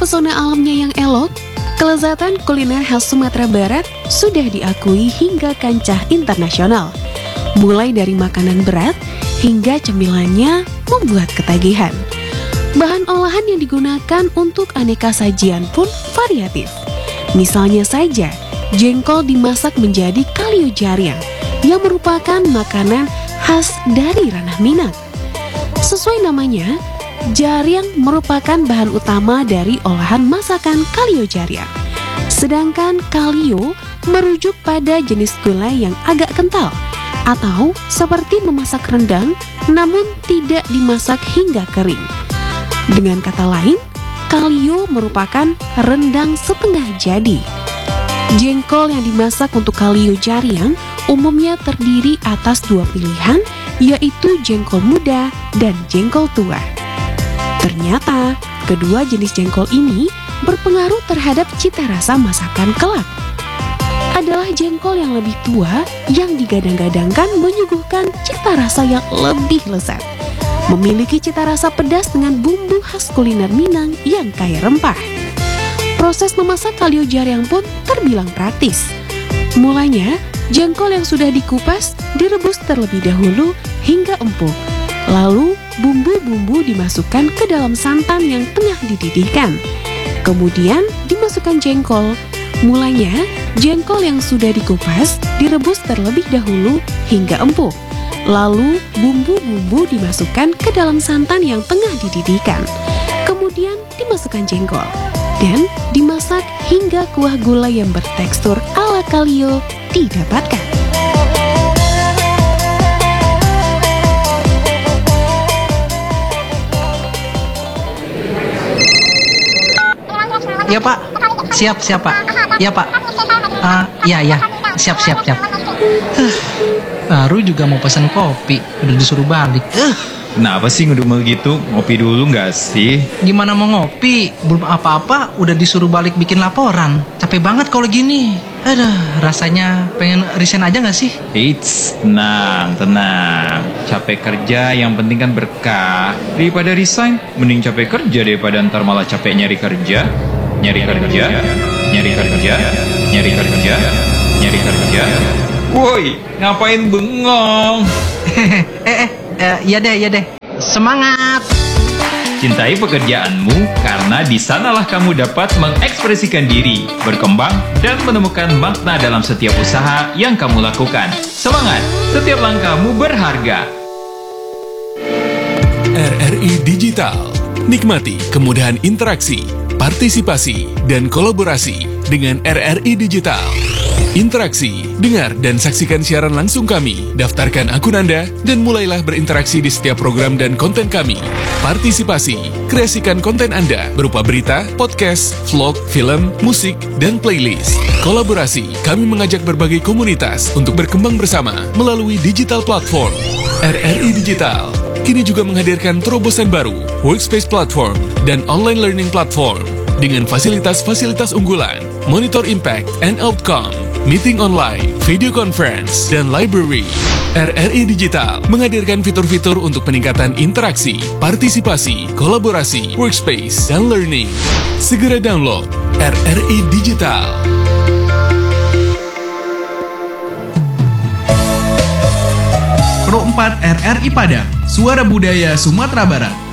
pesona alamnya yang elok, kelezatan kuliner khas Sumatera Barat sudah diakui hingga kancah internasional. Mulai dari makanan berat hingga cemilannya membuat ketagihan. Bahan olahan yang digunakan untuk aneka sajian pun variatif. Misalnya saja, jengkol dimasak menjadi kalio jariang yang merupakan makanan khas dari ranah Minang. Sesuai namanya, jariang merupakan bahan utama dari olahan masakan kalio jariang. Sedangkan kalio merujuk pada jenis gulai yang agak kental atau seperti memasak rendang namun tidak dimasak hingga kering. Dengan kata lain, kalio merupakan rendang setengah jadi. Jengkol yang dimasak untuk kalio jariang umumnya terdiri atas dua pilihan, yaitu jengkol muda dan jengkol tua. Ternyata, kedua jenis jengkol ini berpengaruh terhadap cita rasa masakan kelak. Adalah jengkol yang lebih tua yang digadang-gadangkan menyuguhkan cita rasa yang lebih lezat. Memiliki cita rasa pedas dengan bumbu khas kuliner Minang yang kaya rempah. Proses memasak kalio jariang pun terbilang praktis. Mulanya, jengkol yang sudah dikupas direbus terlebih dahulu hingga empuk. Lalu, bumbu-bumbu dimasukkan ke dalam santan yang tengah dididihkan. Kemudian, dimasukkan jengkol. Mulanya, jengkol yang sudah dikupas direbus terlebih dahulu hingga empuk. Lalu, bumbu-bumbu dimasukkan ke dalam santan yang tengah dididihkan. Kemudian, dimasukkan jengkol. Dan dimasak hingga kuah gulai yang bertekstur ala kalio didapatkan. Ya Pak, siap Pak. Ya Pak. Ya, siap. Baru juga mau pesan kopi, udah disuruh balik. Kenapa sih ngedumel gitu? Ngopi dulu nggak sih? Gimana mau ngopi? Belum apa-apa, udah disuruh balik bikin laporan. Capek banget kalau gini. Aduh, rasanya pengen resign aja nggak sih? Eits, tenang. Capek kerja yang penting kan berkah. Daripada resign, mending capek kerja daripada ntar malah capek nyari kerja. Woi, ngapain bengong? Ya deh. Semangat! Cintai pekerjaanmu karena di sanalah kamu dapat mengekspresikan diri, berkembang, dan menemukan makna dalam setiap usaha yang kamu lakukan. Semangat! Setiap langkahmu berharga. RRI Digital. Nikmati kemudahan interaksi, partisipasi, dan kolaborasi dengan RRI Digital. Interaksi, dengar dan saksikan siaran langsung kami, daftarkan akun Anda, dan mulailah berinteraksi di setiap program dan konten kami. Partisipasi, kreasikan konten Anda berupa berita, podcast, vlog, film, musik, dan playlist. Kolaborasi, kami mengajak berbagai komunitas untuk berkembang bersama melalui digital platform. RRI Digital kini juga menghadirkan terobosan baru, workspace platform, dan online learning platform dengan fasilitas-fasilitas unggulan, monitor impact and outcome, meeting online, video conference, dan library. RRI Digital menghadirkan fitur-fitur untuk peningkatan interaksi, partisipasi, kolaborasi, workspace, dan learning. Segera download RRI Digital. Pro 4 RRI Padang, Suara Budaya Sumatera Barat.